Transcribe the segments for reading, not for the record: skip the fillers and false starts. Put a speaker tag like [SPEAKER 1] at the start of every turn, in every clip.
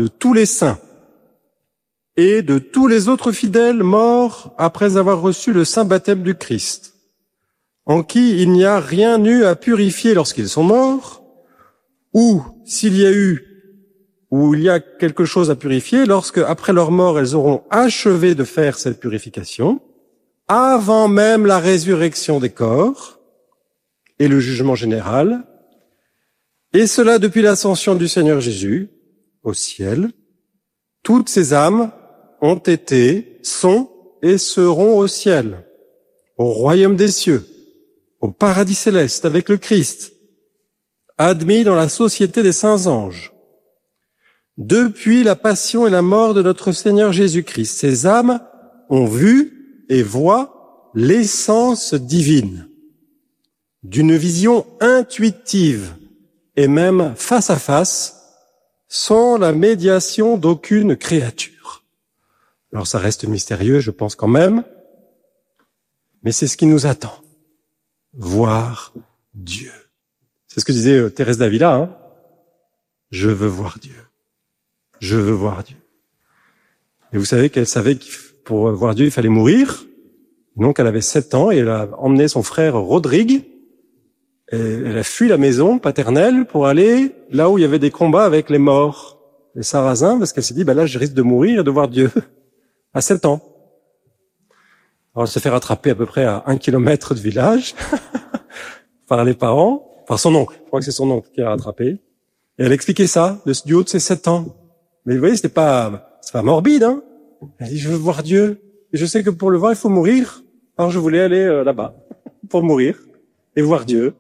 [SPEAKER 1] de tous les saints et de tous les autres fidèles morts après avoir reçu le saint baptême du Christ, en qui il n'y a rien eu à purifier lorsqu'ils sont morts, ou s'il y a eu ou il y a quelque chose à purifier lorsque, après leur mort, elles auront achevé de faire cette purification, avant même la résurrection des corps et le jugement général, et cela depuis l'ascension du Seigneur Jésus au ciel. Toutes ces âmes ont été, sont et seront au ciel, au royaume des cieux, au paradis céleste avec le Christ, admis dans la société des saints anges. Depuis la passion et la mort de notre Seigneur Jésus-Christ, ces âmes ont vu et voient l'essence divine, d'une vision intuitive et même face à face, sans la médiation d'aucune créature. Alors ça reste mystérieux, je pense quand même, mais c'est ce qui nous attend. Voir Dieu. C'est ce que disait Thérèse d'Avila, hein. Je veux voir Dieu. Je veux voir Dieu. Et vous savez qu'elle savait que pour voir Dieu, il fallait mourir. Donc elle avait 7 ans et elle a emmené son frère Rodrigue. Et elle a fui la maison paternelle pour aller là où il y avait des combats avec les morts, les Sarrasins, parce qu'elle s'est dit, là, je risque de mourir et de voir Dieu à 7 ans. Alors elle se fait rattraper à peu près à 1 kilomètre de village par les parents, par son oncle. Je crois que c'est son oncle qui l'a rattrapé. Et elle expliquait ça du haut de ses 7 ans. Mais vous voyez, c'est pas morbide, hein. Elle dit, je veux voir Dieu. Et je sais que pour le voir, il faut mourir. Alors je voulais aller là-bas pour mourir et voir Dieu.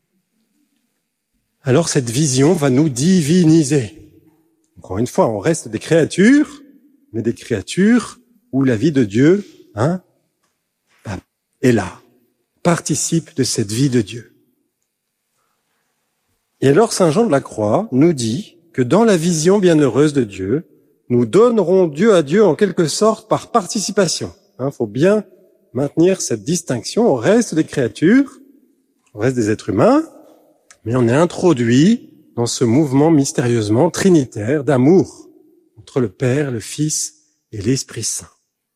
[SPEAKER 1] Alors cette vision va nous diviniser. Encore une fois, on reste des créatures, mais des créatures où la vie de Dieu, est là, participe de cette vie de Dieu. Et alors Saint Jean de la Croix nous dit que dans la vision bienheureuse de Dieu, nous donnerons Dieu à Dieu en quelque sorte par participation. Faut bien maintenir cette distinction. On reste des créatures, on reste des êtres humains, mais on est introduit dans ce mouvement mystérieusement trinitaire d'amour entre le Père, le Fils et l'Esprit Saint.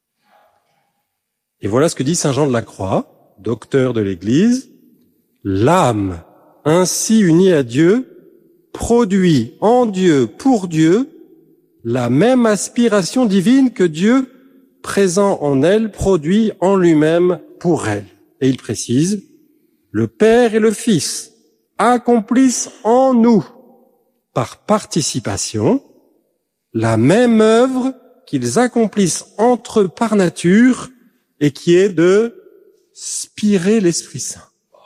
[SPEAKER 1] Et voilà ce que dit Saint Jean de la Croix, docteur de l'Église. L'âme, ainsi unie à Dieu, produit en Dieu, pour Dieu, la même aspiration divine que Dieu, présent en elle, produit en lui-même pour elle. Et il précise, le Père et le Fils accomplissent en nous, par participation, la même œuvre qu'ils accomplissent entre eux par nature et qui est de spirer l'Esprit Saint.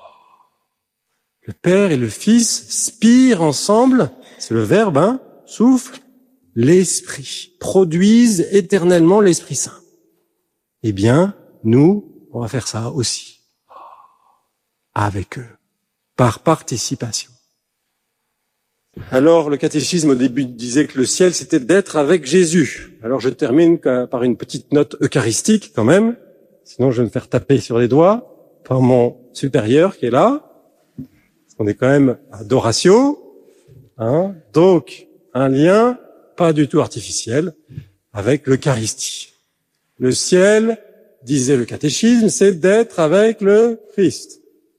[SPEAKER 1] Le Père et le Fils spirent ensemble, c'est le verbe, souffle, l'Esprit, produisent éternellement l'Esprit Saint. Eh bien, nous, on va faire ça aussi, avec eux, par participation. Alors, le catéchisme au début disait que le ciel, c'était d'être avec Jésus. Alors, je termine par une petite note eucharistique quand même, sinon je vais me faire taper sur les doigts par mon supérieur qui est là. On est quand même à Doratio, donc un lien pas du tout artificiel avec l'Eucharistie. Le ciel, disait le catéchisme, c'est d'être avec le Christ.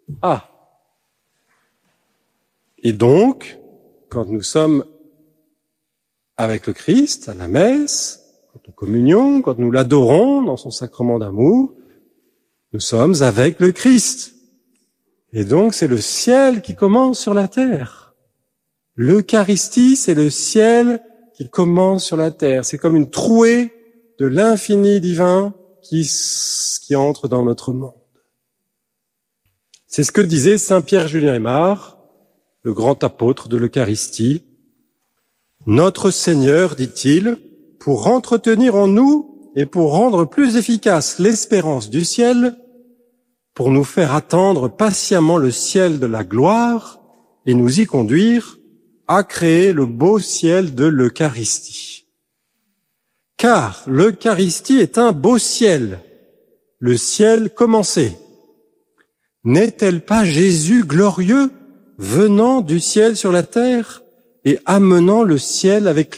[SPEAKER 1] Et donc, quand nous sommes avec le Christ, à la messe, quand nous communions, quand nous l'adorons dans son sacrement d'amour, nous sommes avec le Christ. Et donc, c'est le ciel qui commence sur la terre. L'Eucharistie, c'est le ciel qui commence sur la terre. C'est comme une trouée de l'infini divin qui entre dans notre monde. C'est ce que disait Saint Pierre Julien Aymar, le grand apôtre de l'Eucharistie. Notre Seigneur, dit-il, pour entretenir en nous et pour rendre plus efficace l'espérance du ciel, pour nous faire attendre patiemment le ciel de la gloire et nous y conduire, a créé le beau ciel de l'Eucharistie. Car l'Eucharistie est un beau ciel, le ciel commencé. N'est-elle pas Jésus glorieux, venant du ciel sur la terre et amenant le ciel avec lui ?